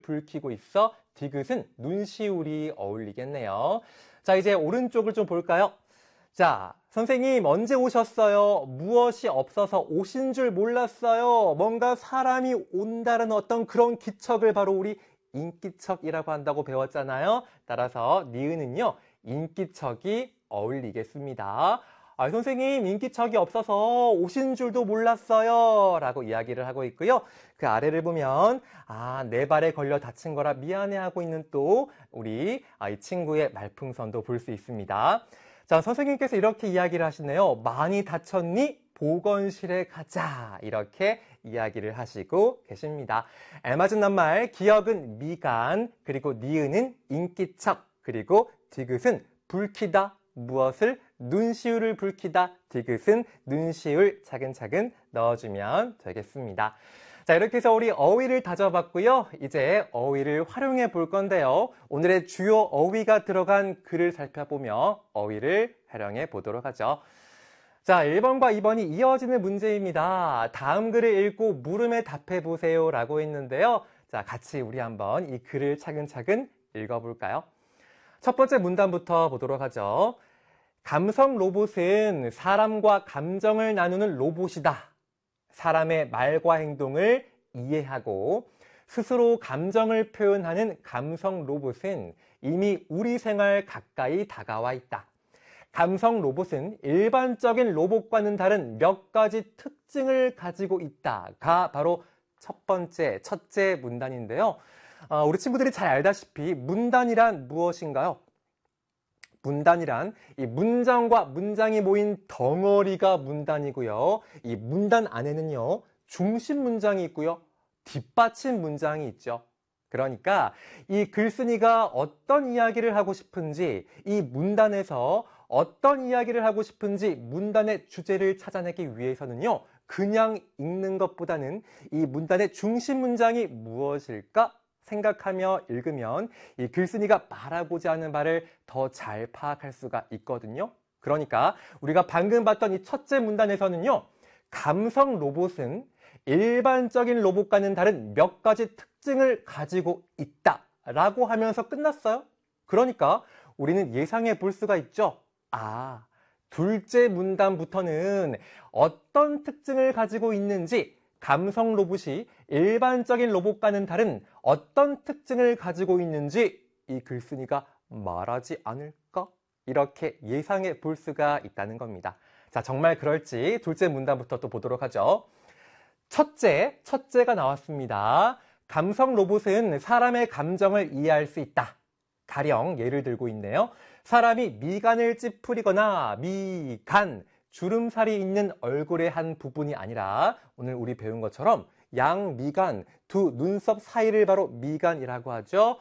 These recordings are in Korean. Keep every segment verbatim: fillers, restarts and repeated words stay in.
붉히고 있어. 디귿은 눈시울이 어울리겠네요. 자, 이제 오른쪽을 좀 볼까요? 자, 선생님 언제 오셨어요? 무엇이 없어서 오신 줄 몰랐어요. 뭔가 사람이 온다는 어떤 그런 기척을 바로 우리 인기척이라고 한다고 배웠잖아요. 따라서 니은은요, 인기척이 어울리겠습니다. 아, 선생님 인기척이 없어서 오신 줄도 몰랐어요 라고 이야기를 하고 있고요. 그 아래를 보면 아, 내 발에 걸려 다친 거라 미안해하고 있는 또 우리 아, 이 친구의 말풍선도 볼 수 있습니다. 자, 선생님께서 이렇게 이야기를 하시네요. 많이 다쳤니? 보건실에 가자. 이렇게 이야기를 하시고 계십니다. 알맞은 낱말, 기억은 미간, 그리고 니은은 인기척, 그리고 디귿은 붉히다. 무엇을? 눈시울을 붉히다. 디귿은 눈시울 차근차근 넣어주면 되겠습니다. 자, 이렇게 해서 우리 어휘를 다져봤고요. 이제 어휘를 활용해 볼 건데요. 오늘의 주요 어휘가 들어간 글을 살펴보며 어휘를 활용해 보도록 하죠. 자, 일 번과 이 번이 이어지는 문제입니다. 다음 글을 읽고 물음에 답해 보세요 라고 했는데요. 자, 같이 우리 한번 이 글을 차근차근 읽어볼까요? 첫 번째 문단부터 보도록 하죠. 감성 로봇은 사람과 감정을 나누는 로봇이다. 사람의 말과 행동을 이해하고 스스로 감정을 표현하는 감성 로봇은 이미 우리 생활 가까이 다가와 있다. 감성 로봇은 일반적인 로봇과는 다른 몇 가지 특징을 가지고 있다가 바로 첫 번째, 첫째 문단인데요. 어, 우리 친구들이 잘 알다시피 문단이란 무엇인가요? 문단이란 이 문장과 문장이 모인 덩어리가 문단이고요. 이 문단 안에는요, 중심 문장이 있고요, 뒷받침 문장이 있죠. 그러니까 이 글쓴이가 어떤 이야기를 하고 싶은지, 이 문단에서 어떤 이야기를 하고 싶은지 문단의 주제를 찾아내기 위해서는요, 그냥 읽는 것보다는 이 문단의 중심 문장이 무엇일까 생각하며 읽으면 이 글쓴이가 말하고자 하는 바를 더 잘 파악할 수가 있거든요. 그러니까 우리가 방금 봤던 이 첫째 문단에서는요, 감성 로봇은 일반적인 로봇과는 다른 몇 가지 특징을 가지고 있다라고 하면서 끝났어요. 그러니까 우리는 예상해 볼 수가 있죠. 아, 둘째 문단부터는 어떤 특징을 가지고 있는지, 감성 로봇이 일반적인 로봇과는 다른 어떤 특징을 가지고 있는지 이 글쓴이가 말하지 않을까? 이렇게 예상해 볼 수가 있다는 겁니다. 자, 정말 그럴지 둘째 문단부터 또 보도록 하죠. 첫째, 첫째가 나왔습니다. 감성 로봇은 사람의 감정을 이해할 수 있다. 가령 예를 들고 있네요. 사람이 미간을 찌푸리거나 미간, 주름살이 있는 얼굴의 한 부분이 아니라 오늘 우리 배운 것처럼 양미간, 두 눈썹 사이를 바로 미간이라고 하죠.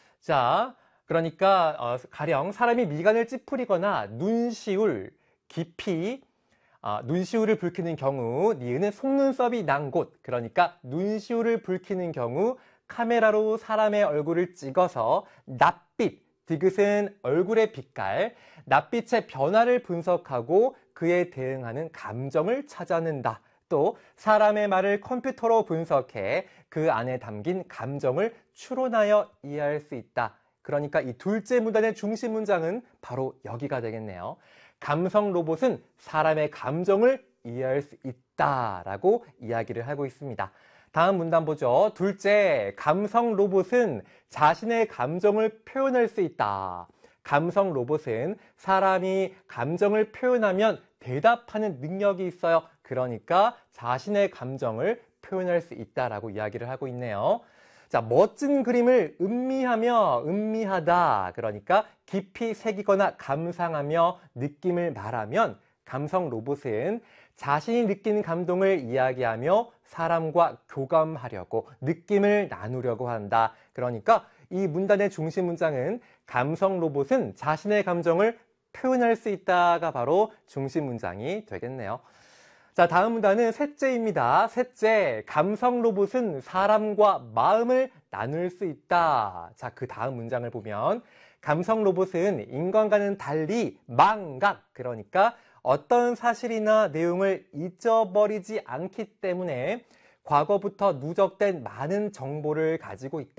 자, 그러니까 어, 가령 사람이 미간을 찌푸리거나 눈시울, 깊이 어, 눈시울을 붉히는 경우, 니은은 속눈썹이 난 곳, 그러니까 눈시울을 붉히는 경우 카메라로 사람의 얼굴을 찍어서 낯빛, 디귿은 얼굴의 빛깔, 낯빛의 변화를 분석하고 그에 대응하는 감정을 찾아낸다. 또 사람의 말을 컴퓨터로 분석해 그 안에 담긴 감정을 추론하여 이해할 수 있다. 그러니까 이 둘째 문단의 중심 문장은 바로 여기가 되겠네요. 감성 로봇은 사람의 감정을 이해할 수 있다라고 이야기를 하고 있습니다. 다음 문단 보죠. 둘째, 감성 로봇은 자신의 감정을 표현할 수 있다. 감성 로봇은 사람이 감정을 표현하면 대답하는 능력이 있어요. 그러니까 자신의 감정을 표현할 수 있다라고 이야기를 하고 있네요. 자, 멋진 그림을 음미하며 음미하다. 그러니까 깊이 새기거나 감상하며 느낌을 말하면 감성 로봇은 자신이 느끼는 감동을 이야기하며 사람과 교감하려고 느낌을 나누려고 한다. 그러니까 이 문단의 중심 문장은 감성 로봇은 자신의 감정을 표현할 수 있다가 바로 중심 문장이 되겠네요. 자, 다음 문단은 셋째입니다. 셋째, 감성 로봇은 사람과 마음을 나눌 수 있다. 자, 그 다음 문장을 보면 감성 로봇은 인간과는 달리 망각, 그러니까 어떤 사실이나 내용을 잊어버리지 않기 때문에 과거부터 누적된 많은 정보를 가지고 있다.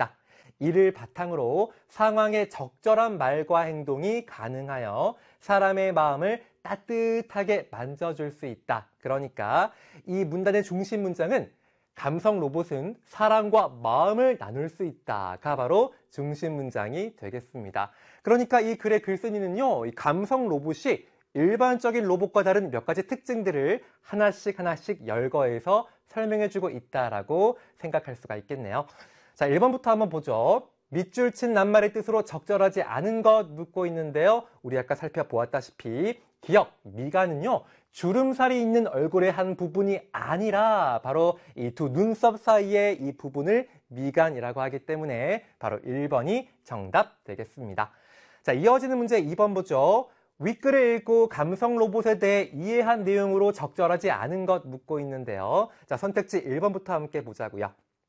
이를 바탕으로 상황에 적절한 말과 행동이 가능하여 사람의 마음을 따뜻하게 만져줄 수 있다. 그러니까 이 문단의 중심 문장은 감성 로봇은 사람과 마음을 나눌 수 있다가 바로 중심 문장이 되겠습니다. 그러니까 이 글의 글쓴이는요, 이 감성 로봇이 일반적인 로봇과 다른 몇 가지 특징들을 하나씩 하나씩 열거해서 설명해주고 있다라고 생각할 수가 있겠네요. 자, 일 번부터 한번 보죠. 밑줄 친 낱말의 뜻으로 적절하지 않은 것 묻고 있는데요. 우리 아까 살펴보았다시피 기역, 미간은요, 주름살이 있는 얼굴의 한 부분이 아니라 바로 이 두 눈썹 사이의 이 부분을 미간이라고 하기 때문에 바로 일 번이 정답 되겠습니다. 자, 이어지는 문제 이 번 보죠. 윗글을 읽고 감성 로봇에 대해 이해한 내용으로 적절하지 않은 것 묻고 있는데요. 자, 선택지 일 번부터 함께 보자고요.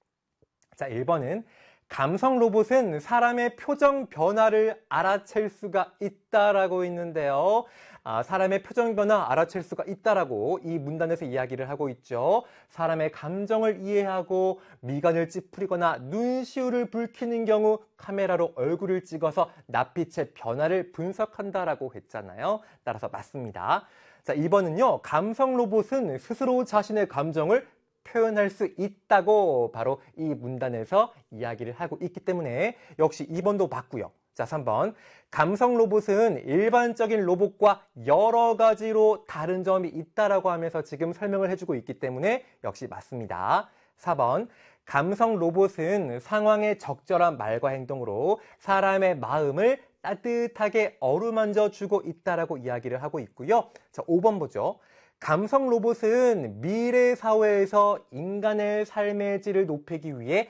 자, 일 번은 감성 로봇은 사람의 표정 변화를 알아챌 수가 있다라고 있는데요. 아, 사람의 표정 변화 알아챌 수가 있다라고 이 문단에서 이야기를 하고 있죠. 사람의 감정을 이해하고 미간을 찌푸리거나 눈시울을 붉히는 경우 카메라로 얼굴을 찍어서 낯빛의 변화를 분석한다라고 했잖아요. 따라서 맞습니다. 자, 이 번은요. 감성 로봇은 스스로 자신의 감정을 표현할 수 있다고 바로 이 문단에서 이야기를 하고 있기 때문에 역시 이 번도 맞고요. 자, 삼 번. 감성 로봇은 일반적인 로봇과 여러 가지로 다른 점이 있다라고 하면서 지금 설명을 해주고 있기 때문에 역시 맞습니다. 사 번. 감성 로봇은 상황에 적절한 말과 행동으로 사람의 마음을 따뜻하게 어루만져 주고 있다라고 이야기를 하고 있고요. 자, 오 번 보죠. 감성 로봇은 미래 사회에서 인간의 삶의 질을 높이기 위해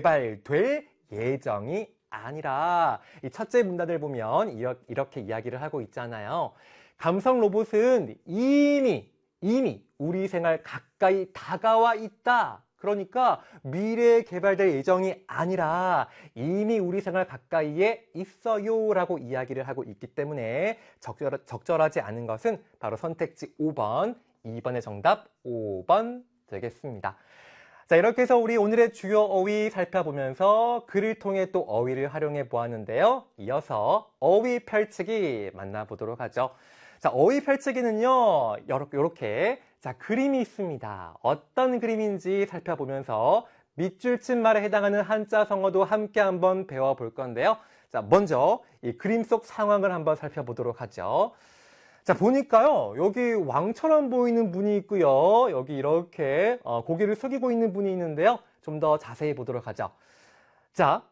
개발될 예정이 아니라 이 첫째 문단을 보면 이렇게 이야기를 하고 있잖아요. 감성 로봇은 이미 이미 우리 생활 가까이 다가와 있다. 그러니까 미래에 개발될 예정이 아니라 이미 우리 생활 가까이에 있어요 라고 이야기를 하고 있기 때문에 적절, 적절하지 않은 것은 바로 선택지 오 번, 이 번의 정답 오 번 되겠습니다. 자, 이렇게 해서 우리 오늘의 주요 어휘 살펴보면서 글을 통해 또 어휘를 활용해 보았는데요. 이어서 어휘 펼치기 만나보도록 하죠. 자, 어휘 펼치기는요, 이렇게 자, 그림이 있습니다. 어떤 그림인지 살펴보면서 밑줄 친 말에 해당하는 한자 성어도 함께 한번 배워볼 건데요. 자, 먼저 이 그림 속 상황을 한번 살펴보도록 하죠. 자, 보니까요, 여기 왕처럼 보이는 분이 있고요. 여기 이렇게 어, 고개를 숙이고 있는 분이 있는데요. 좀 더 자세히 보도록 하죠. 자,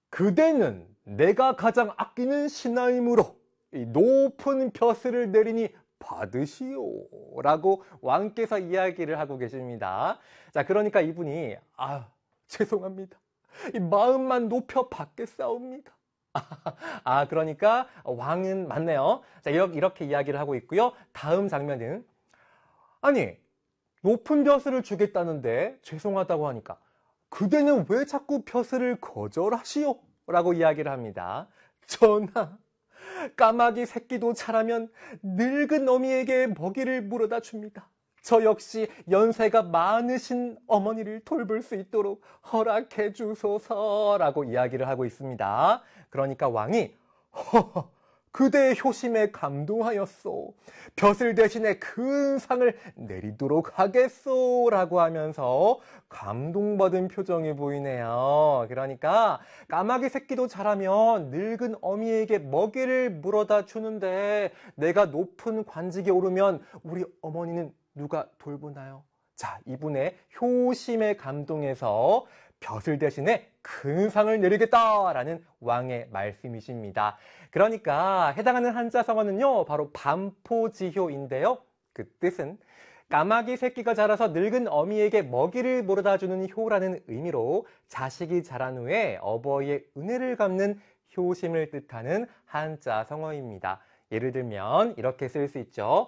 그대는 내가 가장 아끼는 신하이므로 이 높은 벼슬을 내리니 받으시오 라고 왕께서 이야기를 하고 계십니다. 자, 그러니까 이분이 아, 죄송합니다. 이 마음만 높여 받겠사옵니다. 아, 그러니까 왕은 맞네요. 자, 이렇게, 이렇게 이야기를 하고 있고요. 다음 장면은 아니, 높은 벼슬을 주겠다는데 죄송하다고 하니까 그대는 왜 자꾸 벼슬을 거절하시오? 라고 이야기를 합니다. 전하, 까마귀 새끼도 자라면 늙은 어미에게 먹이를 물어다 줍니다. 저 역시 연세가 많으신 어머니를 돌볼 수 있도록 허락해 주소서라고 이야기를 하고 있습니다. 그러니까 왕이 허허, 그대의 효심에 감동하였소. 벼슬 대신에 큰 상을 내리도록 하겠소 라고 하면서 감동받은 표정이 보이네요. 그러니까 까마귀 새끼도 자라면 늙은 어미에게 먹이를 물어다 주는데 내가 높은 관직에 오르면 우리 어머니는 누가 돌보나요? 자, 이분의 효심에 감동해서 벼슬 대신에 큰 상을 내리겠다라는 왕의 말씀이십니다. 그러니까 해당하는 한자 성어는요, 바로 반포지효인데요. 그 뜻은 까마귀 새끼가 자라서 늙은 어미에게 먹이를 물어다 주는 효라는 의미로 자식이 자란 후에 어버이의 은혜를 갚는 효심을 뜻하는 한자 성어입니다. 예를 들면 이렇게 쓸 수 있죠.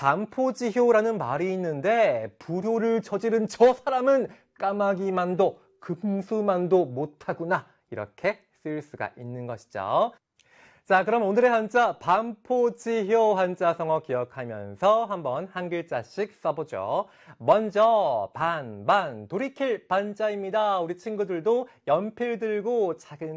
반포지효라는 말이 있는데 불효를 저지른 저 사람은 까마귀만도 금수만도 못하구나 이렇게 쓸 수가 있는 것이죠. 자, 그럼 오늘의 한자 반포지효 한자성어 기억하면서 한번 한 글자씩 써보죠. 먼저 반, 반, 돌이킬 반자입니다. 우리 친구들도 연필 들고 작은